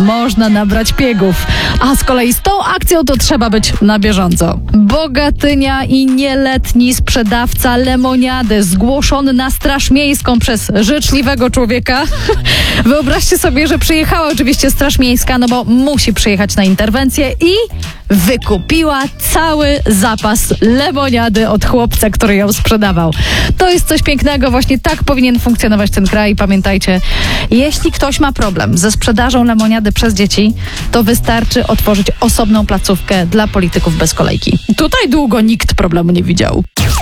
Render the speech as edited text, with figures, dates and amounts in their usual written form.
można nabrać piegów. A z kolei z tą akcją to trzeba być na bieżąco. Bogatynia i nieletni sprzedawca lemoniady zgłoszony na Straż Miejską przez życzliwego człowieka. Wyobraźcie sobie, że przyjechała oczywiście Straż Miejska, no bo musi przyjechać na interwencję i wykupiła cały zapas lemoniady od chłopca, który ją sprzedawał. To jest coś pięknego, właśnie tak powinien funkcjonować ten kraj. Pamiętajcie, jeśli ktoś ma problem ze sprzedażą lemoniady przez dzieci, to wystarczy otworzyć osobną placówkę dla polityków bez kolejki. Tutaj długo nikt problemu nie widział.